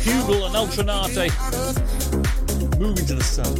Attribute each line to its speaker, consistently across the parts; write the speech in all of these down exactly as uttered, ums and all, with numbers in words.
Speaker 1: Hugel and Ultranate. Moving to the sun.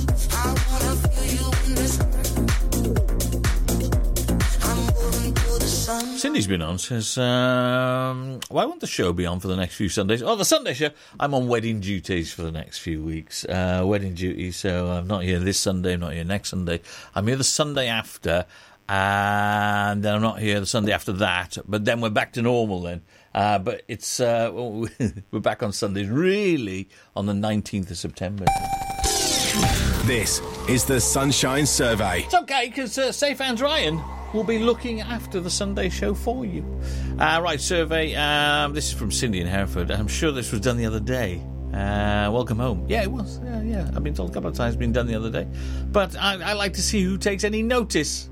Speaker 1: Cindy's been on, says, um, why won't the show be on for the next few Sundays? Oh, the Sunday show. I'm on wedding duties for the next few weeks. Uh, wedding duties, so I'm not here this Sunday, I'm not here next Sunday. I'm here the Sunday after, and then I'm not here the Sunday after that, but then we're back to normal then. Uh, but it's uh, well, we're back on Sundays, really, on the nineteenth of September.
Speaker 2: This is the Sunshine Survey.
Speaker 1: It's okay, because uh, Safe Hands Ryan will be looking after the Sunday show for you. Uh, right, survey. Um, this is from Cindy in Hereford. I'm sure this was done the other day. Uh, welcome home. Yeah, it was. Yeah, yeah. I've been told a couple of times it's been done the other day. But I, I like to see who takes any notice.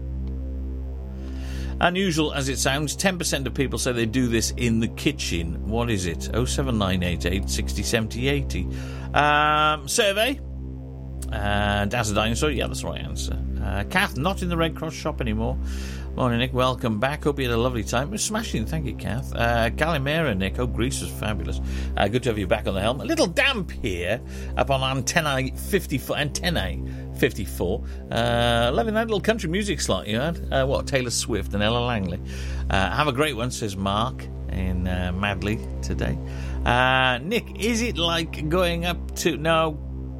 Speaker 1: Unusual as it sounds, ten percent of people say they do this in the kitchen. What is it? oh seven nine eight eight, six oh, seven oh, eight oh. Um, survey. Uh, Daz the Dinosaur, yeah, that's the right answer. Uh, Kath, not in the Red Cross shop anymore. Morning, Nick, welcome back. Hope you had a lovely time. It was smashing, thank you, Kath. Uh, Calimera, Nick, hope Greece was fabulous. Uh, good to have you back on the helm. A little damp here up on antennae fifty-four. Antennae fifty-four. Uh, loving that little country music slot you had. Uh, what, Taylor Swift and Ella Langley. Uh, have a great one, says Mark in uh, Madley today. Uh, Nick, is it like going up to... No...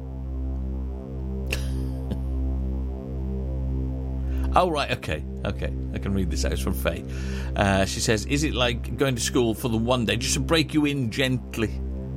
Speaker 1: Oh, right, okay, okay. I can read this out. It's from Faye. Uh, she says, is it like going to school for the one day, just to break you in gently?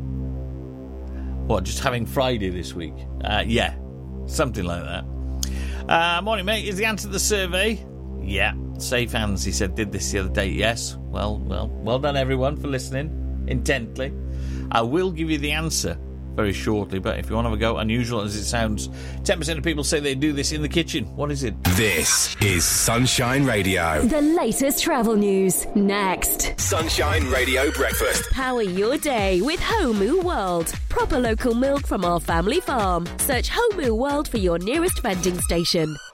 Speaker 1: What, just having Friday this week? Uh, yeah, something like that. Uh, morning, mate. Is the answer to the survey? Yeah. Safe Hands, he said, did this the other day. Yes. Well, well, well done, everyone, for listening intently. I will give you the answer very shortly, but if you want to have a go, unusual as it sounds, ten percent of people say they do this in the kitchen. What is it?
Speaker 2: This is Sunshine Radio.
Speaker 3: The latest travel news, next.
Speaker 2: Sunshine Radio Breakfast.
Speaker 3: Power your day with Homu World. Proper local milk from our family farm. Search Homu World for your nearest vending station.